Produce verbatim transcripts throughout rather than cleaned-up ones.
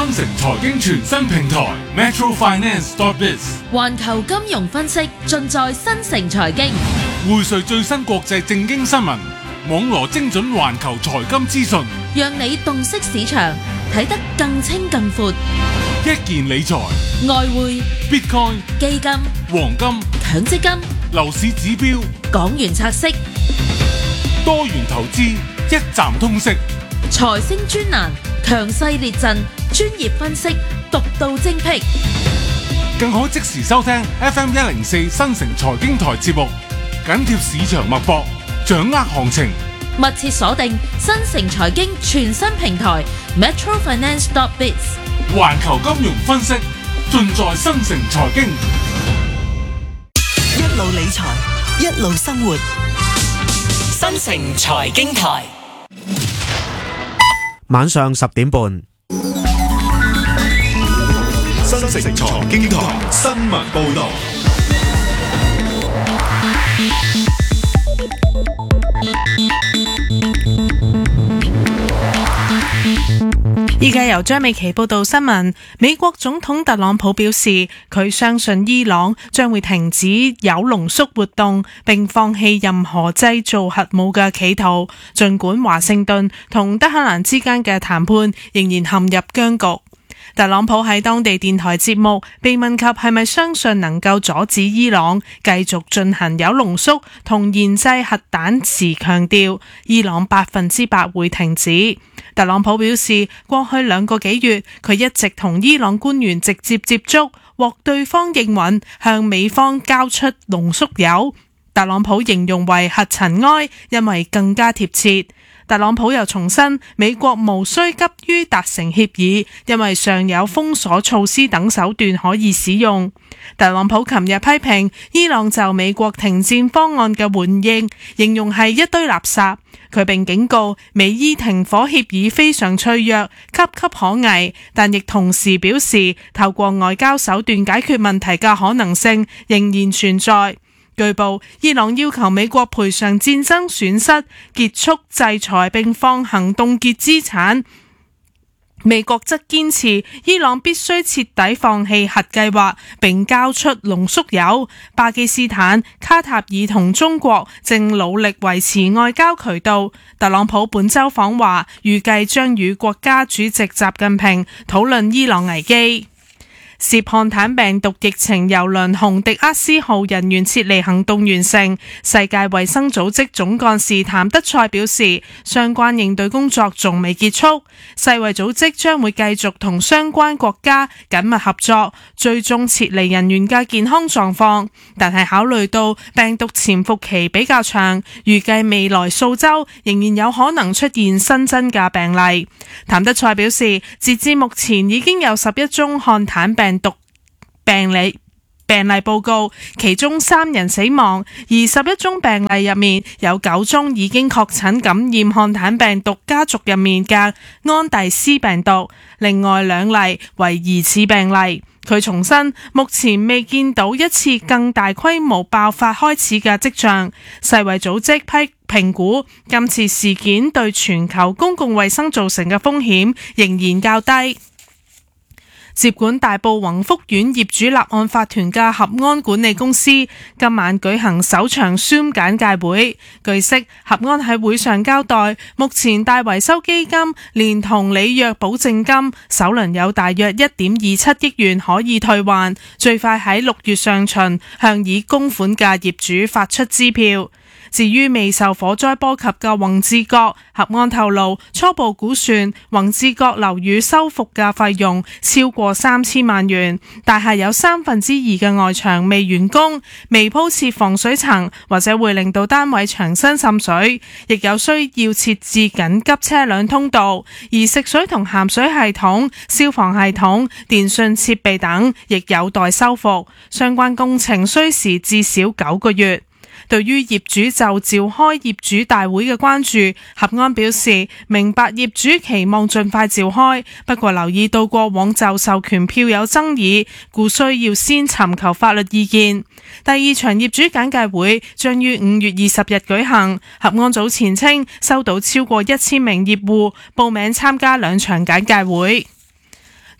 新城財經全新平台 Metro Finance dot biz， 環球金融分析盡在新城財經， 匯萃最新國際政經新聞，網羅精準環球財金資訊， 讓你洞悉市場，睇得更清更闊。 一件理財、 外匯、 Bitcoin、 基金、 黃金、 強積金、 樓市指標、 港元拆息、 多元投資，一站通識。 財星專欄，強勢列陣，專業分析，獨到精闢。 更可即時收聽 F M 一零四新城財經台節目，緊貼市場脈搏，掌握行情。 密切鎖定新城財經全新平台 Metro Finance dot biz， 環球金融分析盡在新城財經。 一路理財，一路生活。新城財經台， 晚上十點半， 新城財經台新聞報道。 依家由張美琪報道新聞。美國總統特朗普表示，佢相信伊朗將會停止鈾濃縮活動，並放棄任何製造核武嘅企圖。儘管華盛頓同德黑蘭之間嘅談判仍然陷入僵局。特朗普喺當地電台節目被問及係咪相信能夠阻止伊朗繼續進行鈾濃縮同研製核彈時，強調伊朗百分之百會停止。特朗普表示，過去兩個幾月佢一直同伊朗官員直接接觸，獲對方應允向美方交出濃縮鈾。特朗普形容為核塵埃，因為更加貼切。特朗普又重申，美國無需急於達成協議，因為尚有封鎖措施等手段可以使用。特朗普琴日批評伊朗就美國停戰方案嘅回應，形容係一堆垃圾。佢並警告美伊停火協議非常脆弱，岌岌可危，但亦同時表示透過外交手段解決問題嘅可能性仍然存在。據報，伊朗要求美國賠償戰爭損失、結束制裁並放行凍結資產。美國則堅持伊朗必須徹底放棄核計劃並交出濃縮鈾。巴基斯坦、卡塔爾同中國正努力維持外交渠道。特朗普本週訪華，預計將與國家主席習近平討論伊朗危機。涉漢坦病毒疫情郵輪紅迪厄斯號人員撤離行動完成，世界衛生組織總幹事譚德塞表示，相關應對工作仲未結束，世衛組織將會繼續同相關國家緊密合作，追蹤撤離人員嘅健康狀況。但係考慮到病毒潛伏期比較長，預計未來數週仍然有可能出現新增嘅病例。譚德塞表示，截至目前已經有十一宗漢坦病病毒病例病例報告，其中三人死亡，而十一宗病例入面有九宗已經確診感染漢坦病毒家族入面嘅安第斯病毒，另外兩例為疑似病例。佢重申，目前未見到一次更大規模爆發開始嘅跡象。世衛組織批評估今次事件對全球公共衛生造成嘅風險仍然較低。接管大埔宏福苑業主立案法團嘅合安管理公司今晚舉行首場 Zoom 簡介會。據悉，合安喺會上交代，目前大維修基金連同履約保證金首輪有大約一點二七億元可以退還，最快喺六月上旬向已供款嘅業主發出支票。至於未受火災波及嘅宏志閣，合安透露初步估算宏志閣樓宇修復嘅費用超過三千萬元，但係有三分之二嘅外牆未完工，未鋪設防水層，或者會令到單位牆身滲水，亦有需要設置緊急車輛通道，而食水同鹹水系統、消防系統、電訊設備等亦有待修復，相關工程需時至少九個月。對於業主就召開業主大會嘅關注，合安表示明白業主期望盡快召開，不過留意到過往就授權票有爭議，故需要先尋求法律意見。第二場業主簡介會將於五月二十日舉行，合安早前稱收到超過一千名業戶報名參加兩場簡介會。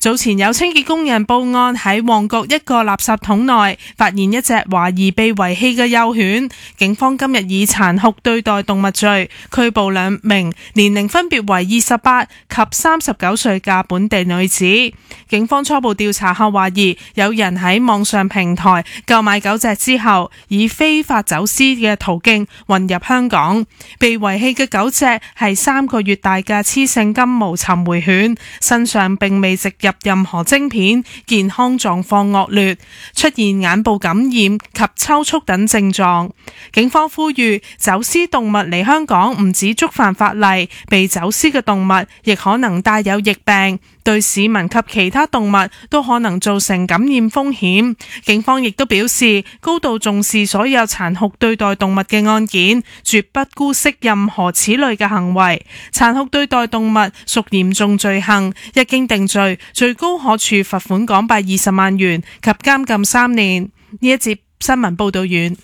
早前有清潔工人報案喺旺角一個垃圾桶內發現一隻懷疑被遺棄嘅幼犬，警方今日以殘酷對待動物罪拘捕兩名年齡分別為二十八及三十九歲嘅本地女子。警方初步調查後懷疑有人喺網上平台購買狗隻之後，以非法走私嘅途徑運入香港。被遺棄嘅狗隻係三個月大嘅雌性金毛尋回犬，身上並未植入任何晶片，健康狀況惡劣，出現眼部感染及抽搐等症狀。警方呼籲走私動物嚟香港唔止觸犯法例，被走私嘅動物亦可能帶有疫病，對市民及其他動物都可能造成感染風險。警方亦都表示高度重視所有殘酷對待動物嘅案件，絕不姑息任何此類嘅行為。殘酷對待動物屬嚴重罪行，一經定罪，最高可處罰款港幣二十萬元及監禁三年。呢一節新聞報道完。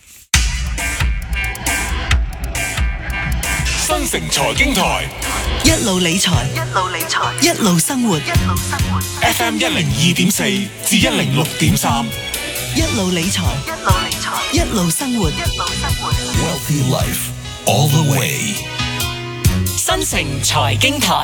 新城財經台一路理財，一路理財，一路生活，一路生活。 F M 一零二點四至一零六點三， 一路理財，一路理財，一路生活，一路生活。 Wealthy Life all the way。 新城財經台，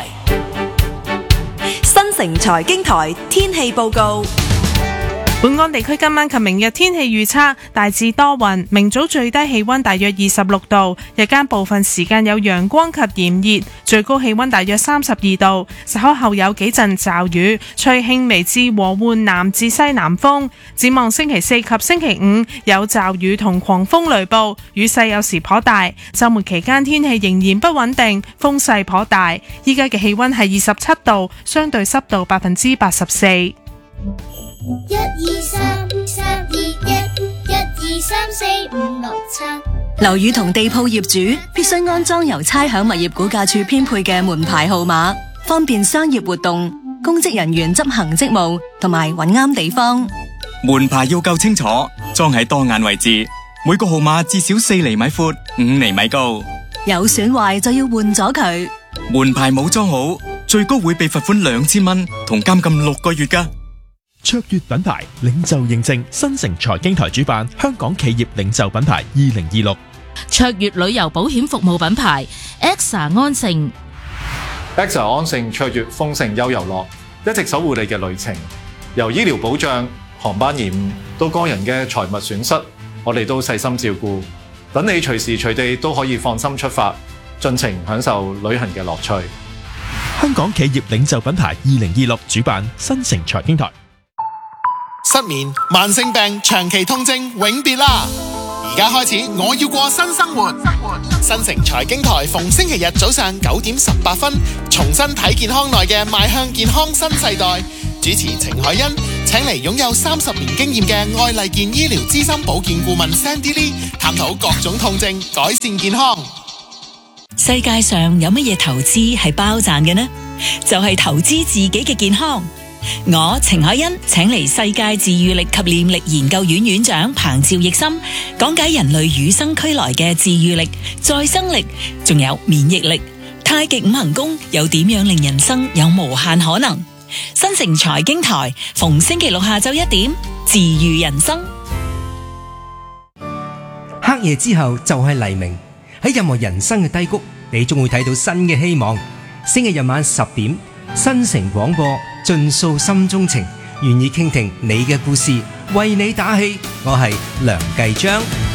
新城財經台天氣報告。 本港地區今晚及明日天氣預測大致多雲，明早最低氣溫大約二十六度，日間部分時間有陽光及炎熱，最高氣溫大約三十二度。稍後後有幾陣驟雨，吹輕微至和緩南至西南風。展望星期四及星期五有驟雨同狂風雷暴，雨勢有時頗大。週末期間天氣仍然不穩定，風勢頗大。依家嘅氣溫係二十七度，相對濕度百分之八十四。 一二三，三二一，一二三四五六七。 樓宇同地鋪業主必須安裝由差餉物業估價署編配嘅門牌號碼，方便商業活動、公職人員執行職務同埋揾啱地方。 門牌要夠清楚，裝喺當眼位置，每個號碼至少四厘米闊、五厘米高。 有損壞就要換咗佢。 門牌冇裝好，最高會被罰款兩千蚊同監禁六個月㗎。 卓越品牌領袖認證，新城財經台主辦香港企業領袖品牌二零二六。 卓越旅遊保險服務品牌 A X A 安盛 A X A 安盛卓越豐盛悠遊樂，一直守護你嘅旅程。由醫療保障、航班延誤到個人嘅財物損失，我哋都細心照顧，等你隨時隨地都可以放心出發，盡情享受旅行嘅樂趣。 香港企業領袖品牌二零二六主辦，新城財經台。 失眠、慢性病、長期痛症永別啦！而家開始，我要過新生活。新城財經台逢星期日早上九點十八分，重新睇健康內嘅邁向健康新世代。主持程海欣請嚟擁有三十年經驗嘅愛麗健醫療資深保健顧問 Sandy Lee， 探討各種痛症，改善健康。 世界上有乜嘢投資係包賺嘅呢？就係投資自己嘅健康。我程海欣請嚟世界治癒力及念力研究院院長彭趙奕森，講解人類與生俱來嘅治癒力、再生力，仲有免疫力。太極五行功又點樣令人生有無限可能？新城財經台逢星期六下晝一點，治癒人生。 黑夜之後就係黎明，喺任何人生嘅低谷，你終會睇到新嘅希望。星期日晚十點，新城廣播盡訴心中情，願意傾聽你嘅故事，為你打氣。我係梁繼章。